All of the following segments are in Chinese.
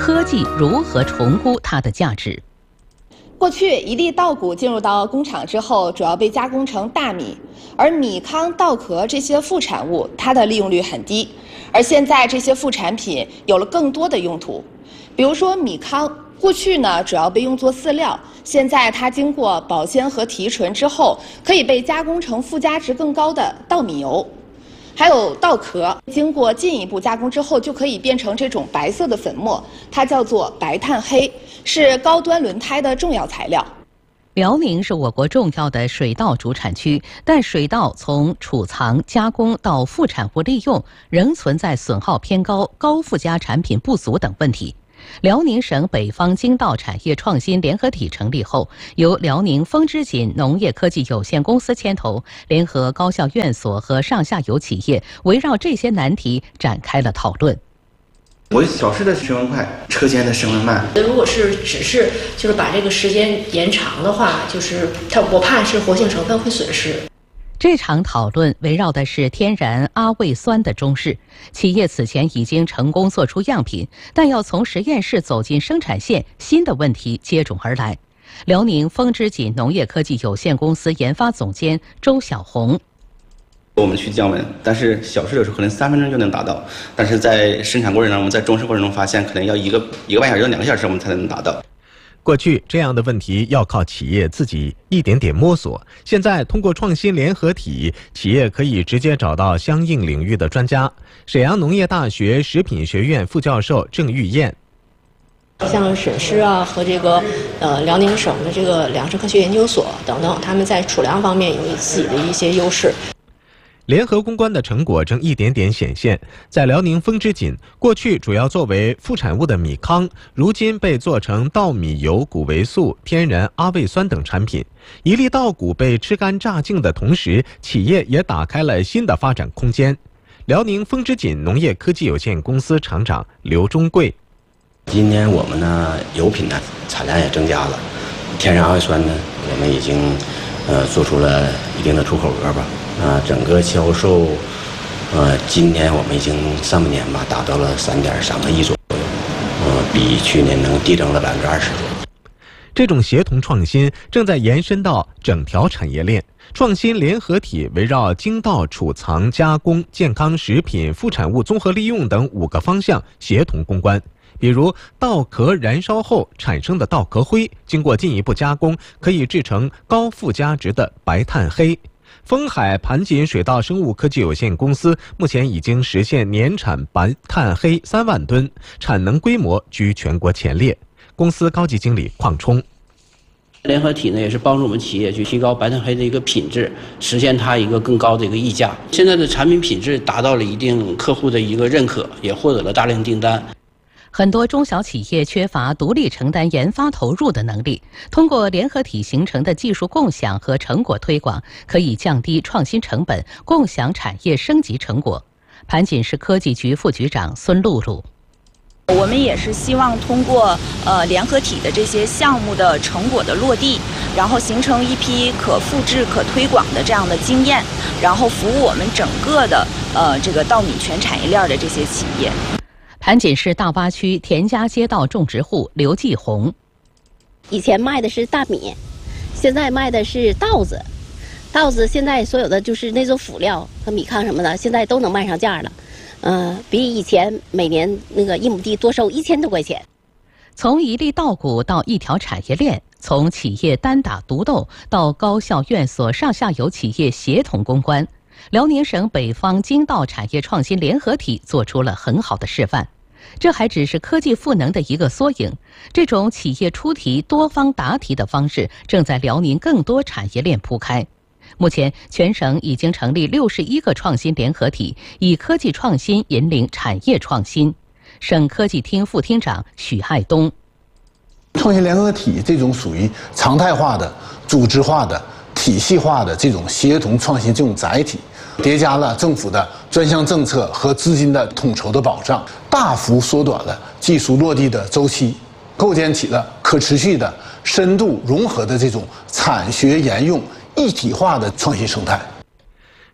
科技如何重估它的价值。 过去一粒稻谷进入到工厂之后，主要被加工成大米，而米糠、稻壳这些副产物，它的利用率很低。而现在这些副产品有了更多的用途，比如说米糠，过去呢主要被用作饲料，现在它经过保鲜和提纯之后，可以被加工成附加值更高的稻米油。还有稻壳，经过进一步加工之后，就可以变成这种白色的粉末，它叫做白炭黑，是高端轮胎的重要材料。 辽宁是我国重要的水稻主产区，但水稻从储藏、加工到副产物利用，仍存在损耗偏高、高附加产品不足等问题。辽宁省北方精稻产业创新联合体成立后，由辽宁风之锦农业科技有限公司牵头，联合高校院所和上下游企业，围绕这些难题展开了讨论。 我小试的升温快，车间的升温慢。 如果是只是把这个时间延长的话，我怕是活性成分会损失。 这场讨论围绕的是天然阿魏酸的中试。企业此前已经成功做出样品，但要从实验室走进生产线，新的问题接踵而来。辽宁风之锦农业科技有限公司研发总监周小红： 我们去降温，但是小试的时候可能3分钟就能达到，但是在生产过程中，我们在中试过程中发现，可能要一个半小时到2个小时我们才能达到。 过去这样的问题要靠企业自己一点点摸索，现在通过创新联合体，企业可以直接找到相应领域的专家。沈阳农业大学食品学院副教授郑玉燕： 像沈师和辽宁省的粮食科学研究所等等，他们在储量方面有自己的一些优势。 联合攻关的成果正一点点显现。在辽宁风之锦，过去主要作为副产物的米糠，如今被做成稻米油、谷维素、天然阿魏酸等产品。一粒稻谷被吃干榨净的同时，企业也打开了新的发展空间。辽宁风之锦农业科技有限公司厂长刘忠贵： 今年我们呢油品呢产量也增加了，天然阿魏酸呢我们已经做出了一定的出口额吧。整个销售，今年我们已经上半年吧达到了3.3个亿左右，比去年能递增了20%左右。 这种协同创新正在延伸到整条产业链。创新联合体围绕精稻储藏、加工、健康食品、副产物综合利用等5个方向协同攻关。比如稻壳燃烧后产生的稻壳灰，经过进一步加工，可以制成高附加值的白炭黑。丰海盘锦水稻生物科技有限公司目前已经实现年产白炭黑3万吨，产能规模居全国前列。公司高级经理邝冲： 联合体呢也是帮助我们企业去提高白炭黑的一个品质，实现它一个更高的一个溢价。现在的产品品质达到了一定客户的一个认可，也获得了大量订单。 很多中小企业缺乏独立承担研发投入的能力，通过联合体形成的技术共享和成果推广，可以降低创新成本，共享产业升级成果。盘锦市科技局副局长孙露露： 我们也是希望通过联合体的这些项目的成果的落地，然后形成一批可复制、可推广的这样的经验，然后服务我们整个的这个稻米全产业链的这些企业。 盘锦市大洼区田家街道种植户刘继红： 以前卖的是大米，现在卖的是稻子。稻子现在所有的就是那种辅料和米糠什么的，现在都能卖上价了。比以前每年那个1亩地多收1000多块钱。 从一粒稻谷到一条产业链，从企业单打独斗到高校院所上下游企业协同攻关，辽宁省北方精稻产业创新联合体做出了很好的示范。这还只是科技赋能的一个缩影，这种企业出题、多方答题的方式正在辽宁更多产业链铺开。目前，全省已经成立61个创新联合体，以科技创新引领产业创新。省科技厅副厅长许爱东： 创新联合体这种属于常态化的、组织化的、体系化的这种协同创新这种载体，叠加了政府的专项政策和资金的统筹的保障，大幅缩短了技术落地的周期，构建起了可持续的、深度融合的这种产学研用一体化的创新生态。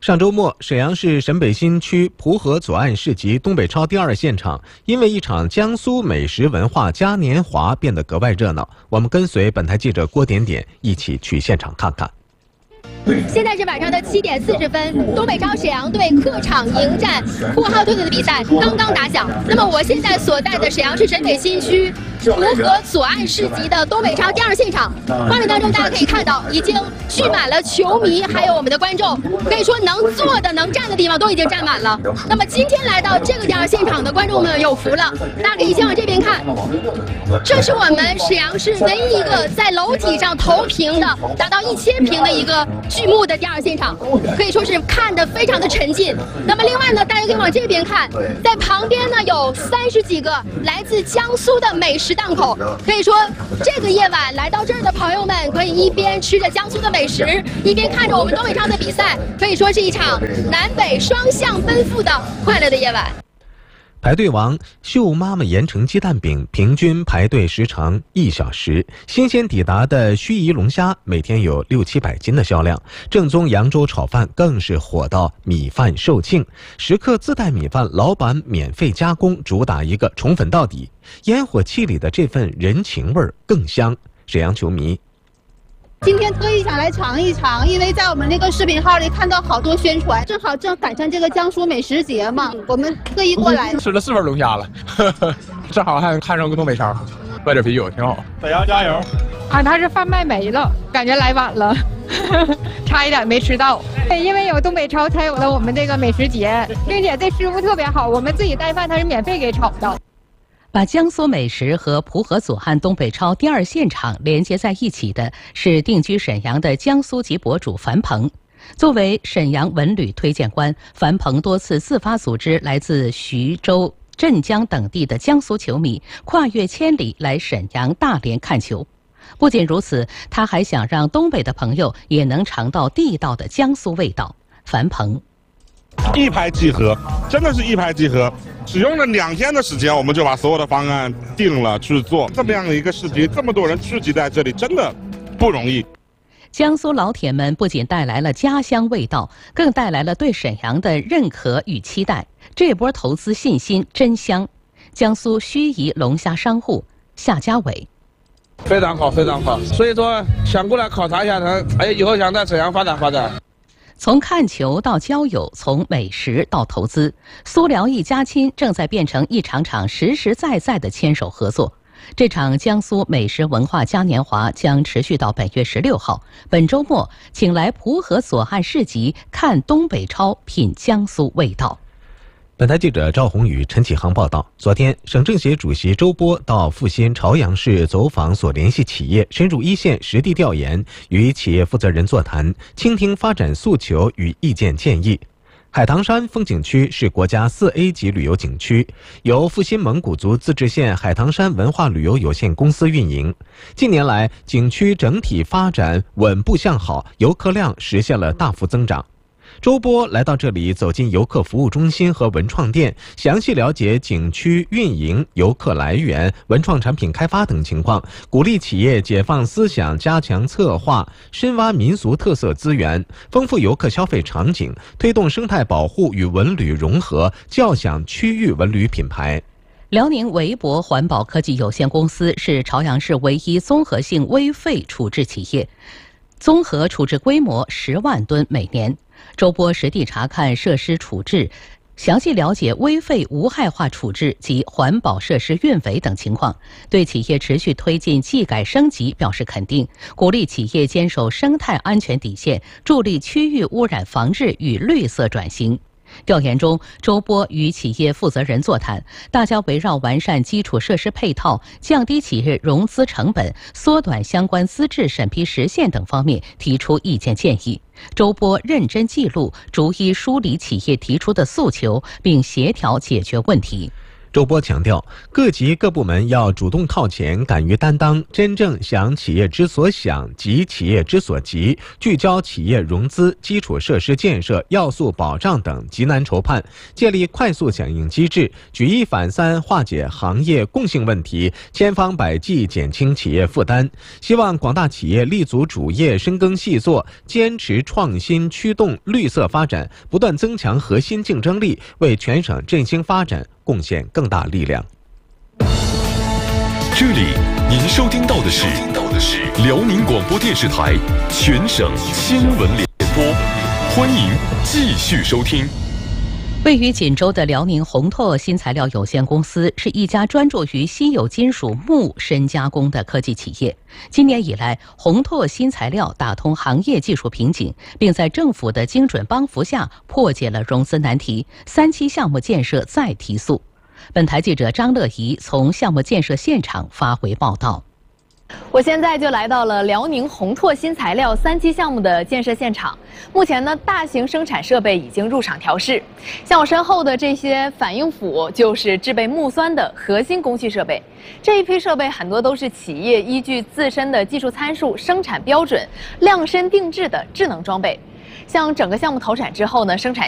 上周末，沈阳市沈北新区蒲河左岸市集东北超第2现场，因为一场江苏美食文化嘉年华变得格外热闹。我们跟随本台记者郭点点一起去现场看看。 现在是晚上的7点40分，东北超沈阳队客场迎战呼和浩特队的比赛刚刚打响。那么我现在所在的沈阳市沈北新区蒲河左岸市集的东北超第2现场，画面当中大家可以看到，已经聚满了球迷，还有我们的观众，可以说能坐的、能站的地方都已经站满了。那么今天来到这个第2现场的观众们有福了，大家可以先往这边看，这是我们沈阳市唯一一个在楼体上投屏的达到1000平的一个剧目的第2现场，可以说是看得非常的沉浸。那么另外呢，大家可以往这边看，在旁边呢有30几个来自江苏的美食档口，可以说这个夜晚来到这儿的朋友们可以一边吃着江苏的美食，一边看着我们东北超的比赛，可以说是一场南北双向奔赴的快乐的夜晚。 排队王秀妈妈盐城鸡蛋饼平均排队时长1小时，新鲜抵达的盱眙龙虾每天有600-700斤的销量，正宗扬州炒饭更是火到米饭售罄，食客自带米饭，老板免费加工，主打一个宠粉到底，烟火气里的这份人情味儿更香。沈阳球迷今天特意想来尝一尝，因为在我们那个视频号里看到好多宣传，正好赶上这个江苏美食节嘛，我们特意过来。 吃了4份龙虾了，正好还看上个东北超，喝点啤酒挺好。 沈阳加油！ 啊，他是贩卖没了，感觉来晚了，差一点没吃到。对，因为有东北超才有了我们这个美食节，并且这师傅特别好，我们自己带饭他是免费给炒的。 把江苏美食和蒲河左岸东北超第2现场连接在一起的是定居沈阳的江苏籍博主樊鹏。作为沈阳文旅推荐官，樊鹏多次自发组织来自徐州、镇江等地的江苏球迷跨越千里来沈阳、大连看球。不仅如此，他还想让东北的朋友也能尝到地道的江苏味道。樊鹏一拍即合，真的是一拍即合。只用了2天的时间，我们就把所有的方案定了去做。这么样的一个市集，这么多人聚集在这里，真的不容易。 江苏老铁们不仅带来了家乡味道，更带来了对沈阳的认可与期待。这波投资信心真香。江苏盱眙龙虾商户夏家伟。 非常好，非常好。所以说想过来考察一下他，以后想在沈阳发展发展。 从看球到交友，从美食到投资，苏辽一家亲正在变成一场场实实在在的牵手合作。这场江苏美食文化嘉年华将持续到本月16号。本周末，请来蒲河左岸市集看东北超，品江苏味道。 本台记者赵宏宇、陈启航报道，昨天，省政协主席周波到阜新朝阳市走访所联系企业，深入一线实地调研，与企业负责人座谈，倾听发展诉求与意见建议。海棠山风景区是国家4A 级旅游景区，由阜新蒙古族自治县海棠山文化旅游有限公司运营。近年来，景区整体发展稳步向好，游客量实现了大幅增长。周波来到这里，走进游客服务中心和文创店，详细了解景区运营、游客来源、文创产品开发等情况，鼓励企业解放思想，加强策划，深挖民俗特色资源，丰富游客消费场景，推动生态保护与文旅融合，叫响区域文旅品牌。 辽宁维博环保科技有限公司是朝阳市唯一综合性微废处置企业，综合处置规模10万吨每年。周波实地查看设施处置，详细了解微废无害化处置及环保设施运维等情况，对企业持续推进技改升级表示肯定，鼓励企业坚守生态安全底线，助力区域污染防治与绿色转型。调研中，周波与企业负责人座谈，大家围绕完善基础设施配套、降低企业融资成本、缩短相关资质审批时限等方面提出意见建议。周波认真记录，逐一梳理企业提出的诉求，并协调解决问题。 周波强调，各级各部门要主动靠前，敢于担当，真正想企业之所想，急企业之所急，聚焦企业融资、基础设施建设、要素保障等急难筹盼，建立快速响应机制，举一反三化解行业共性问题，千方百计减轻企业负担。希望广大企业立足主业，深耕细作，坚持创新，驱动绿色发展，不断增强核心竞争力，为全省振兴发展贡献更大力量。 这里您收听到的是辽宁广播电视台全省新闻联播，欢迎继续收听。 位于锦州的辽宁宏拓新材料有限公司是一家专注于稀有金属钼深加工的科技企业。今年以来，宏拓新材料打通行业技术瓶颈，并在政府的精准帮扶下破解了融资难题，3期项目建设再提速。本台记者张乐怡从项目建设现场发回报道。 我现在就来到了辽宁宏拓新材料3期项目的建设现场。目前呢，大型生产设备已经入场调试。像我身后的这些反应釜，就是制备钼酸的核心工序设备。这一批设备很多都是企业依据自身的技术参数、生产标准量身定制的智能装备。像整个项目投产之后呢，生产